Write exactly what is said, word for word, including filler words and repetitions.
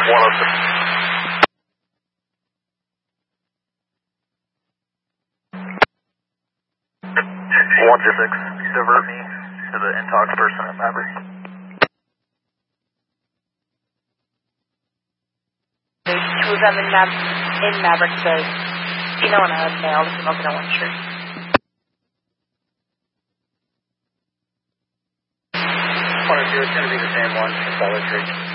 one oh six. one two six, divert me to the intox person at Maverick. There's two of them in, Mav- in Maverick says, you know, and a male, the female's in a one shirt. one oh two, it's going to be the same one, Solid Creek.